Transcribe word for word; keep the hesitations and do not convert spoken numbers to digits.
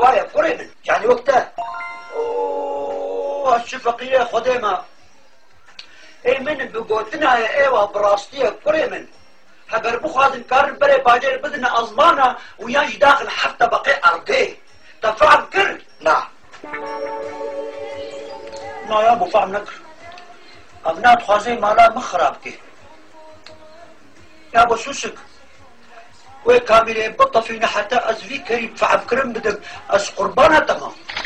وايا كوري من يعني وقتها اوه هالشفقية خديمة اي من بقوتنا يا ايوه براستية كوري من هقر بخواد كار بري باجر بدنا ازمانا وياش داخل حتى بقي ارضي تفعل كر لا ما يا ابو فهم نكر ابنات خوازي مالا مخرابكي يا ابو سوسك وي كاميري بطة فينا حتى ازفي كريم فعب كرم بدك از قربانها تمام